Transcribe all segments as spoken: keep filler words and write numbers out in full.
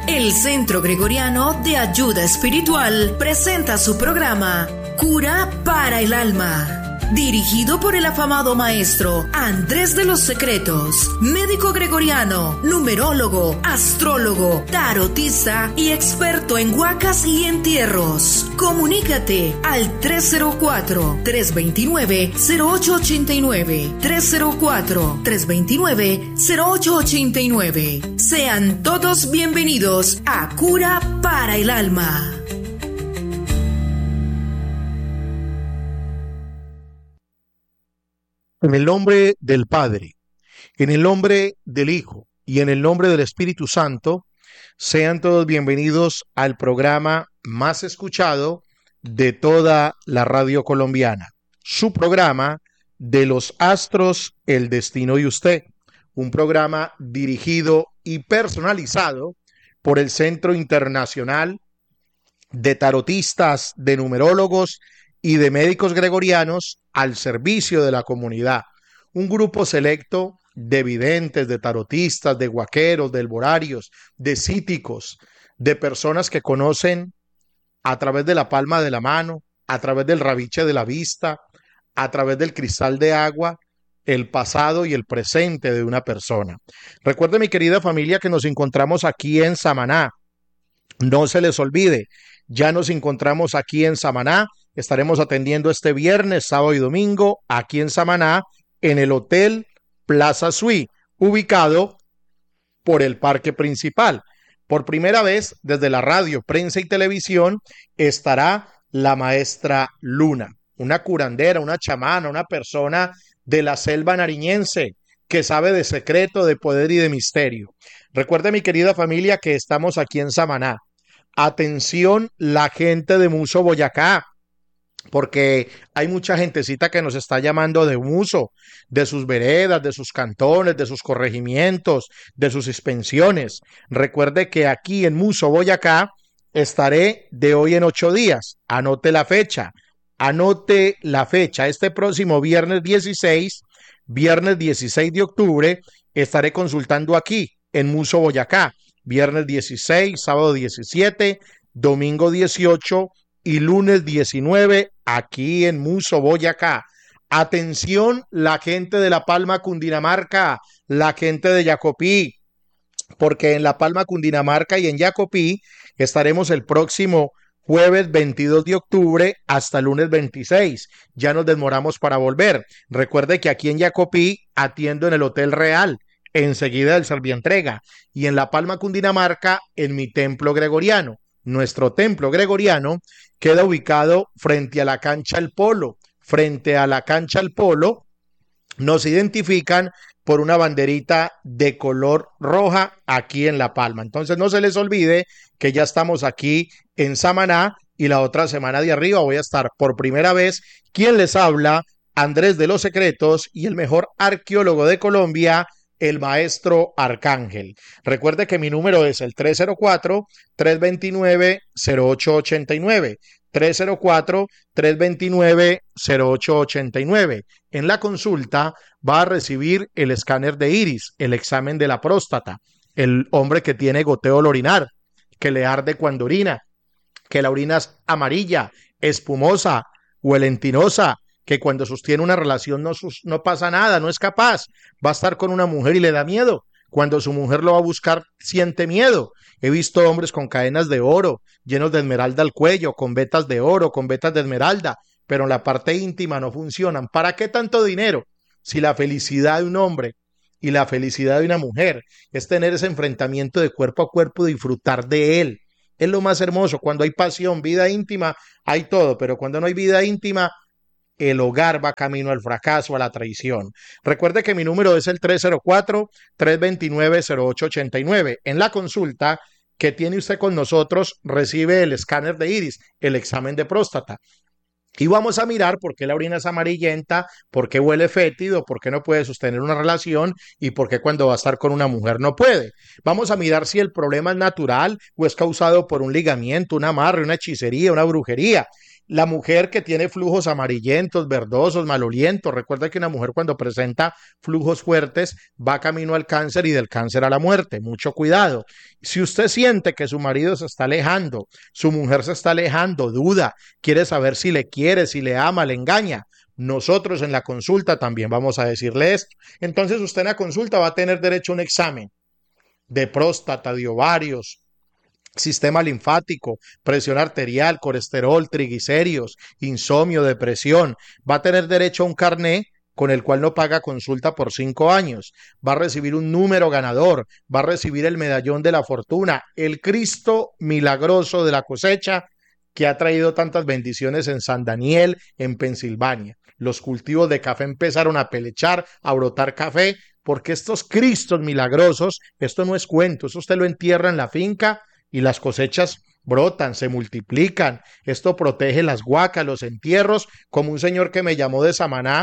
El Centro Gregoriano de Ayuda Espiritual presenta su programa Cura para el Alma, dirigido por el afamado maestro Andrés de los Secretos, médico gregoriano, numerólogo, astrólogo, tarotista y experto en huacas y entierros. Comunícate al tres cero cuatro, tres dos nueve, cero ocho ocho nueve, tres cero cuatro, tres dos nueve, cero ocho ocho nueve. Sean todos bienvenidos a Cura para el Alma. En el nombre del Padre, en el nombre del Hijo y en el nombre del Espíritu Santo, sean todos bienvenidos al programa más escuchado de toda la radio colombiana, su programa de los astros, el destino y usted, un programa dirigido y personalizado por el Centro Internacional de Tarotistas, de Numerólogos y de Médicos Gregorianos al servicio de la comunidad. Un grupo selecto de videntes, de tarotistas, de huaqueros, de herbolarios, de cíticos, de personas que conocen a través de la palma de la mano, a través del rabiche de la vista, a través del cristal de agua, el pasado y el presente de una persona. Recuerde, mi querida familia, que nos encontramos aquí en Samaná. No se les olvide, ya nos encontramos aquí en Samaná. Estaremos atendiendo este viernes, sábado y domingo aquí en Samaná, en el Hotel Plaza Suite, ubicado por el Parque Principal. Por primera vez, desde la radio, prensa y televisión, estará la maestra Luna, una curandera, una chamana, una persona de la selva nariñense que sabe de secreto, de poder y de misterio. Recuerde, mi querida familia, que estamos aquí en Samaná. Atención, la gente de Muso, Boyacá, porque hay mucha gentecita que nos está llamando de Muso, de sus veredas, de sus cantones, de sus corregimientos, de sus expensiones. Recuerde que aquí en Muso, Boyacá, estaré de hoy en ocho días. Anote la fecha, anote la fecha. Este próximo viernes dieciséis, viernes dieciséis de octubre, estaré consultando aquí en Muso, Boyacá. Viernes dieciséis, sábado diecisiete, domingo dieciocho y lunes diecinueve aquí en Muso, Boyacá. Atención, la gente de La Palma, Cundinamarca, la gente de Yacopí, porque en La Palma, Cundinamarca y en Yacopí estaremos el próximo jueves veintidós de octubre hasta el lunes veintiséis. Ya nos demoramos para volver. Recuerde que aquí en Yacopí atiendo en el Hotel Real, enseguida del Servientrega, y en La Palma, Cundinamarca, en mi templo gregoriano. Nuestro templo gregoriano queda ubicado frente a la cancha El Polo. Frente a la cancha El Polo nos identifican por una banderita de color roja aquí en La Palma. Entonces no se les olvide que ya estamos aquí en Samaná y la otra semana de arriba voy a estar por primera vez. ¿Quién les habla? Andrés de los Secretos y el mejor arqueólogo de Colombia, el maestro Arcángel. Recuerde que mi número es el tres cero cuatro, tres dos nueve, cero ocho ocho nueve. tres cero cuatro, tres dos nueve, cero ocho ocho nueve. En la consulta va a recibir el escáner de iris, el examen de la próstata, el hombre que tiene goteo al orinar, que le arde cuando orina, que la orina es amarilla, espumosa o elentinosa, que cuando sostiene una relación no, no pasa nada, no es capaz, va a estar con una mujer y le da miedo. Cuando su mujer lo va a buscar, siente miedo. He visto hombres con cadenas de oro, llenos de esmeralda al cuello, con vetas de oro, con vetas de esmeralda, pero en la parte íntima no funcionan. ¿Para qué tanto dinero? Si la felicidad de un hombre y la felicidad de una mujer es tener ese enfrentamiento de cuerpo a cuerpo, disfrutar de él. Es lo más hermoso. Cuando hay pasión, vida íntima, hay todo, pero cuando no hay vida íntima, el hogar va camino al fracaso, a la traición. Recuerde que mi número es el tres cero cuatro, tres dos nueve, cero ocho ocho nueve. En la consulta que tiene usted con nosotros, recibe el escáner de iris, el examen de próstata. Y vamos a mirar por qué la orina es amarillenta, por qué huele fétido, por qué no puede sostener una relación y por qué cuando va a estar con una mujer no puede. Vamos a mirar si el problema es natural o es causado por un ligamiento, un amarre, una hechicería, una brujería. La mujer que tiene flujos amarillentos, verdosos, malolientos. Recuerda que una mujer cuando presenta flujos fuertes va camino al cáncer y del cáncer a la muerte. Mucho cuidado. Si usted siente que su marido se está alejando, su mujer se está alejando, duda, quiere saber si le quiere, si le ama, le engaña, nosotros en la consulta también vamos a decirle esto. Entonces usted en la consulta va a tener derecho a un examen de próstata, de ovarios, sistema linfático, presión arterial, colesterol, triglicéridos, insomnio, depresión. Va a tener derecho a un carné con el cual no paga consulta por cinco años. Va a recibir un número ganador, va a recibir el medallón de la fortuna, el Cristo milagroso de la cosecha que ha traído tantas bendiciones en San Daniel, en Pensilvania. Los cultivos de café empezaron a pelechar, a brotar café, porque estos Cristos milagrosos, esto no es cuento, eso usted lo entierra en la finca y las cosechas brotan, se multiplican. Esto protege las huacas, los entierros, como un señor que me llamó de Samaná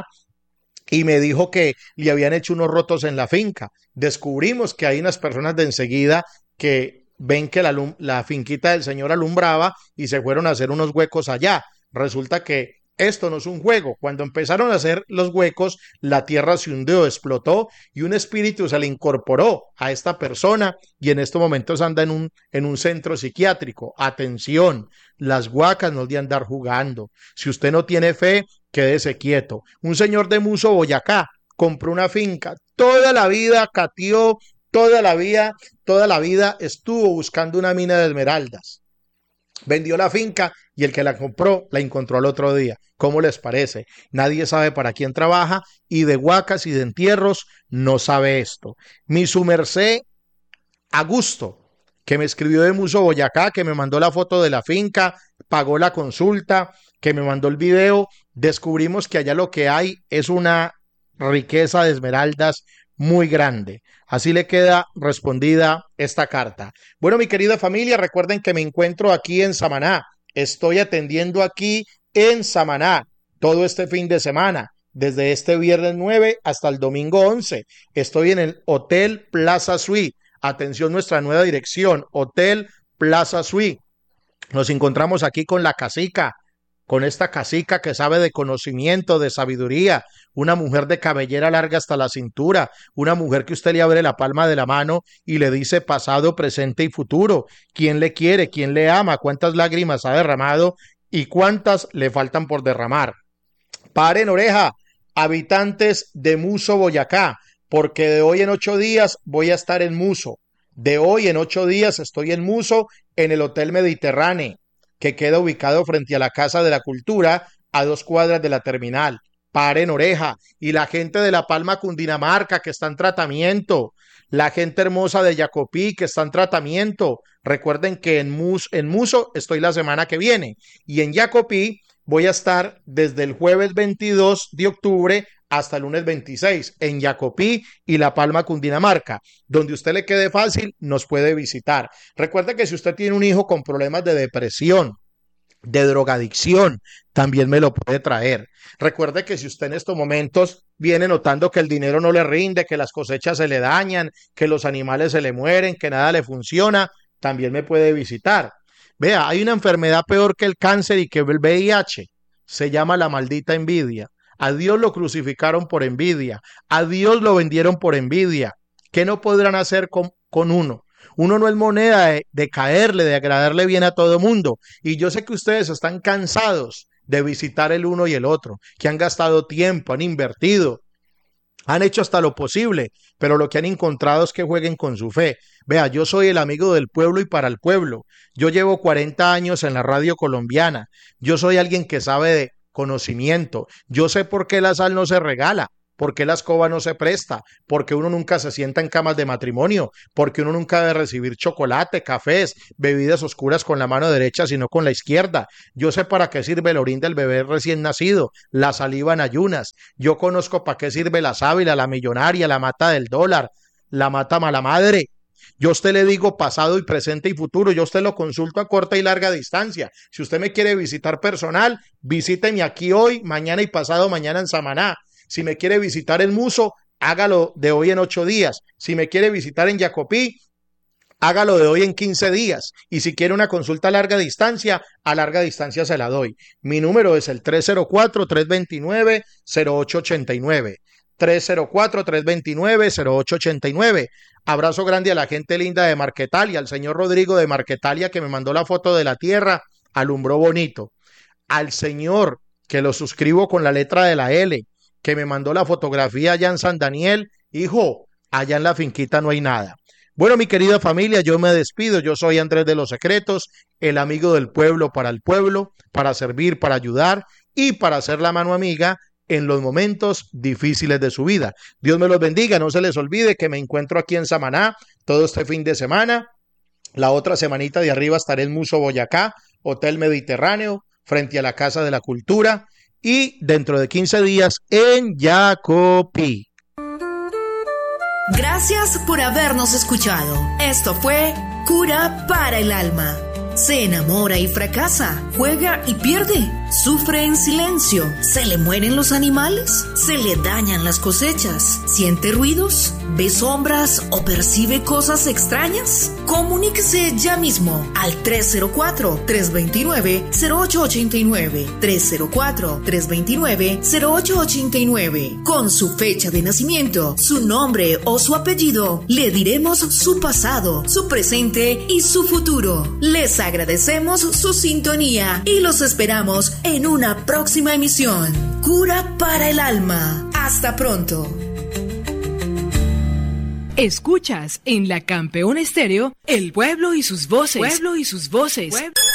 y me dijo que le habían hecho unos rotos en la finca. Descubrimos que hay unas personas de enseguida que ven que la, la finquita del señor alumbraba y se fueron a hacer unos huecos allá. Resulta que esto no es un juego. Cuando empezaron a hacer los huecos, la tierra se hundió, explotó y un espíritu se le incorporó a esta persona y en estos momentos anda en un, en un centro psiquiátrico. Atención, las huacas no de andar jugando. Si usted no tiene fe, quédese quieto. Un señor de Muso, Boyacá, compró una finca. Toda la vida cateó, toda la vida, toda la vida estuvo buscando una mina de esmeraldas. Vendió la finca y el que la compró la encontró al otro día. ¿Cómo les parece? Nadie sabe para quién trabaja y de huacas y de entierros no sabe esto. Mi su merced Augusto, que me escribió de Muso, Boyacá, que me mandó la foto de la finca, pagó la consulta, que me mandó el video, descubrimos que allá lo que hay es una riqueza de esmeraldas muy grande. Así le queda respondida esta carta. Bueno, mi querida familia, recuerden que me encuentro aquí en Samaná. Estoy atendiendo aquí en Samaná todo este fin de semana, desde este viernes nueve hasta el domingo once. Estoy en el Hotel Plaza Suite. Atención, nuestra nueva dirección, Hotel Plaza Suite. Nos encontramos aquí con la cacica, con esta cacica que sabe de conocimiento, de sabiduría, una mujer de cabellera larga hasta la cintura, una mujer que usted le abre la palma de la mano y le dice pasado, presente y futuro, quién le quiere, quién le ama, cuántas lágrimas ha derramado y cuántas le faltan por derramar. Paren oreja, habitantes de Muso, Boyacá, porque de hoy en ocho días voy a estar en Muso. De hoy en ocho días estoy en Muso, en el Hotel Mediterráneo, que queda ubicado frente a la Casa de la Cultura, a dos cuadras de la terminal. Paren oreja. Y la gente de La Palma, Cundinamarca, que está en tratamiento. La gente hermosa de Yacopí, que está en tratamiento. Recuerden que en, Mus, en Muso estoy la semana que viene. Y en Yacopí voy a estar desde el jueves veintidós de octubre hasta el lunes veintiséis en Yacopí y La Palma, Cundinamarca. Donde usted le quede fácil, nos puede visitar. Recuerde que si usted tiene un hijo con problemas de depresión, de drogadicción, también me lo puede traer. Recuerde que si usted en estos momentos viene notando que el dinero no le rinde, que las cosechas se le dañan, que los animales se le mueren, que nada le funciona, también me puede visitar. Vea, hay una enfermedad peor que el cáncer y que el V I H. Se llama la maldita envidia. A Dios lo crucificaron por envidia. A Dios lo vendieron por envidia. ¿Qué no podrán hacer con, con uno? Uno no es moneda de, de caerle, de agradarle bien a todo mundo. Y yo sé que ustedes están cansados de visitar el uno y el otro, que han gastado tiempo, han invertido, han hecho hasta lo posible, pero lo que han encontrado es que jueguen con su fe. Vea, yo soy el amigo del pueblo y para el pueblo. Yo llevo cuarenta años en la radio colombiana. Yo soy alguien que sabe de conocimiento. Yo sé por qué la sal no se regala, por qué la escoba no se presta, porque uno nunca se sienta en camas de matrimonio, porque uno nunca debe recibir chocolate, cafés, bebidas oscuras con la mano derecha, sino con la izquierda. Yo sé para qué sirve el orín del bebé recién nacido, la saliva en ayunas. Yo conozco para qué sirve la sábila, la millonaria, la mata del dólar, la mata mala madre. Yo a usted le digo pasado y presente y futuro. Yo a usted lo consulto a corta y larga distancia. Si usted me quiere visitar personal, visíteme aquí hoy, mañana y pasado mañana en Samaná. Si me quiere visitar en Muso, hágalo de hoy en ocho días. Si me quiere visitar en Yacopí, Hágalo de hoy en quince días. Y si quiere una consulta a larga distancia, a larga distancia se la doy. Mi número es el tres cero cuatro, tres dos nueve, cero ocho ocho nueve. tres cero cuatro, tres dos nueve, cero ocho ocho nueve. Abrazo grande a la gente linda de Marquetalia, al señor Rodrigo de Marquetalia que me mandó la foto de la tierra, alumbró bonito. Al señor que lo suscribo con la letra de la L, que me mandó la fotografía allá en San Daniel, hijo, allá en la finquita no hay nada. Bueno, mi querida familia, yo me despido. Yo soy Andrés de los Secretos, el amigo del pueblo para el pueblo, para servir, para ayudar y para hacer la mano amiga en los momentos difíciles de su vida. Dios me los bendiga. No se les olvide que me encuentro aquí en Samaná todo este fin de semana. La otra semanita de arriba estaré en Muso, Boyacá, Hotel Mediterráneo, frente a la Casa de la Cultura, y dentro de quince días en Jacopí. Gracias por habernos escuchado. Esto fue Cura para el Alma. Se enamora y fracasa, juega y pierde, sufre en silencio, se le mueren los animales, se le dañan las cosechas, siente ruidos, ve sombras o percibe cosas extrañas. Comuníquese ya mismo al tres cero cuatro, tres dos nueve, cero ocho ocho nueve, tres cero cuatro, tres dos nueve, cero ocho ocho nueve. Con su fecha de nacimiento, su nombre o su apellido, le diremos su pasado, su presente y su futuro. Les agradecemos su sintonía y los esperamos en una próxima emisión. Cura para el Alma. Hasta pronto. Escuchas en La Campeona Estéreo, El Pueblo y sus voces. Pueblo y sus voces. Pueblo.